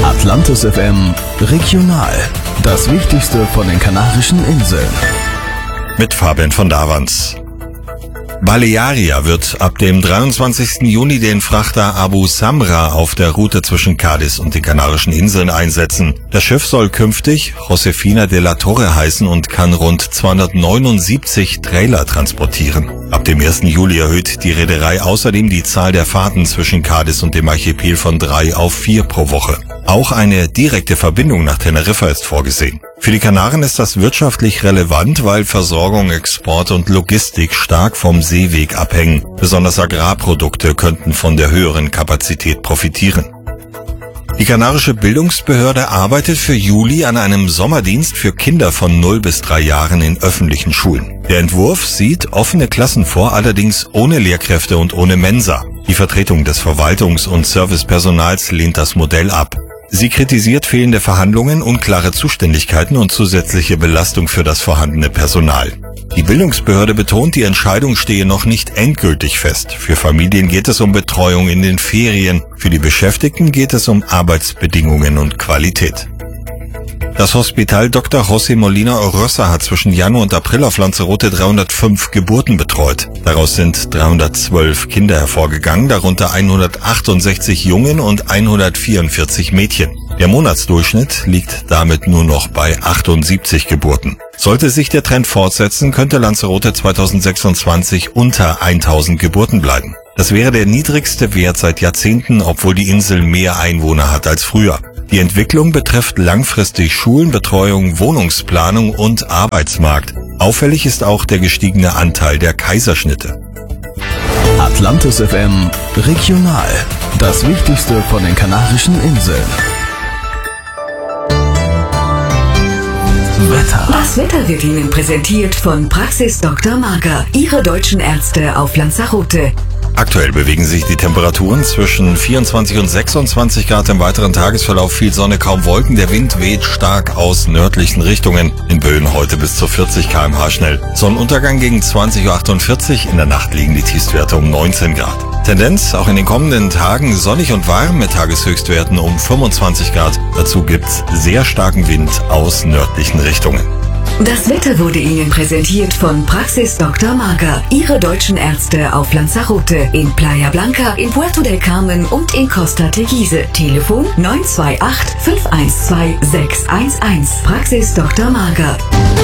Atlantis FM Regional. Das Wichtigste von den Kanarischen Inseln. Mit Fabian von Davans. Balearia wird ab dem 23. Juni den Frachter Abu Samra auf der Route zwischen Cádiz und den Kanarischen Inseln einsetzen. Das Schiff soll künftig Josefina de la Torre heißen und kann rund 279 Trailer transportieren. Ab dem 1. Juli erhöht die Reederei außerdem die Zahl der Fahrten zwischen Cádiz und dem Archipel von 3 auf 4 pro Woche. Auch eine direkte Verbindung nach Teneriffa ist vorgesehen. Für die Kanaren ist das wirtschaftlich relevant, weil Versorgung, Export und Logistik stark vom Seeweg abhängen. Besonders Agrarprodukte könnten von der höheren Kapazität profitieren. Die kanarische Bildungsbehörde arbeitet für Juli an einem Sommerdienst für Kinder von 0 bis 3 Jahren in öffentlichen Schulen. Der Entwurf sieht offene Klassen vor, allerdings ohne Lehrkräfte und ohne Mensa. Die Vertretung des Verwaltungs- und Servicepersonals lehnt das Modell ab. Sie kritisiert fehlende Verhandlungen, unklare Zuständigkeiten und zusätzliche Belastung für das vorhandene Personal. Die Bildungsbehörde betont, die Entscheidung stehe noch nicht endgültig fest. Für Familien geht es um Betreuung in den Ferien, für die Beschäftigten geht es um Arbeitsbedingungen und Qualität. Das Hospital Dr. José Molina Orosa hat zwischen Januar und April auf Lanzarote 305 Geburten betreut. Daraus sind 312 Kinder hervorgegangen, darunter 168 Jungen und 144 Mädchen. Der Monatsdurchschnitt liegt damit nur noch bei 78 Geburten. Sollte sich der Trend fortsetzen, könnte Lanzarote 2026 unter 1000 Geburten bleiben. Das wäre der niedrigste Wert seit Jahrzehnten, obwohl die Insel mehr Einwohner hat als früher. Die Entwicklung betrifft langfristig Schulenbetreuung, Wohnungsplanung und Arbeitsmarkt. Auffällig ist auch der gestiegene Anteil der Kaiserschnitte. Atlantis FM Regional. Das Wichtigste von den Kanarischen Inseln. Wetter. Das Wetter wird Ihnen präsentiert von Praxis Dr. Marker, Ihre deutschen Ärzte auf Lanzarote. Aktuell bewegen sich die Temperaturen zwischen 24 und 26 Grad. Im weiteren Tagesverlauf viel Sonne, kaum Wolken. Der Wind weht stark aus nördlichen Richtungen. In Böen heute bis zu 40 km/h schnell. Sonnenuntergang gegen 20.48 Uhr. In der Nacht liegen die Tiefstwerte um 19 Grad. Tendenz auch in den kommenden Tagen sonnig und warm mit Tageshöchstwerten um 25 Grad. Dazu gibt's sehr starken Wind aus nördlichen Richtungen. Das Wetter wurde Ihnen präsentiert von Praxis Dr. Marker, Ihre deutschen Ärzte auf Lanzarote, in Playa Blanca, in Puerto del Carmen und in Costa Teguise. Telefon 928 512 611. Praxis Dr. Marker.